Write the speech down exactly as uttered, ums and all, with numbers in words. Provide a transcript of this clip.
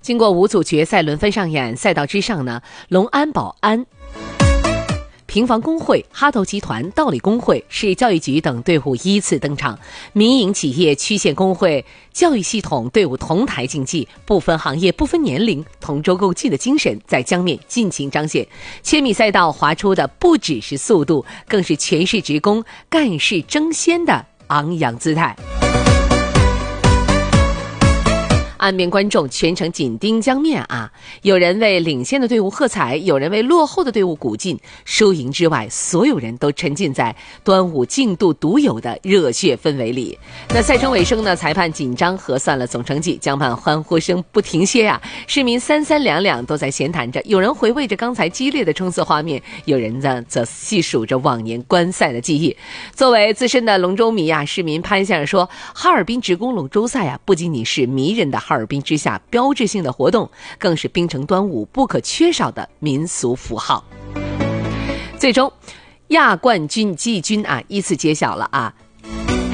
经过五组决赛轮番上演，赛道之上呢，隆安保安、平房工会、哈头集团、道理工会、市教育局等队伍依次登场，民营企业、区县工会、教育系统队伍同台竞技，不分行业、不分年龄，同舟共济的精神在江面尽情彰显。千米赛道划出的不只是速度，更是全市职工干事争先的昂扬姿态。岸边观众全程紧盯江面啊，有人为领先的队伍喝彩，有人为落后的队伍鼓劲。输赢之外，所有人都沉浸在端午竞渡独有的热血氛围里。那赛程尾声呢，裁判紧张核算了总成绩，江畔欢呼声不停歇啊，市民三三两两都在闲谈着，有人回味着刚才激烈的冲刺画面，有人呢则细数着往年观赛的记忆。作为资深的龙舟迷啊，市民潘先生说，哈尔滨职工龙舟赛啊，不仅仅是迷人的哈尔滨之夏标志性的活动，更是滨城端午不可缺少的民俗符号。最终亚冠军季军啊依次揭晓了啊，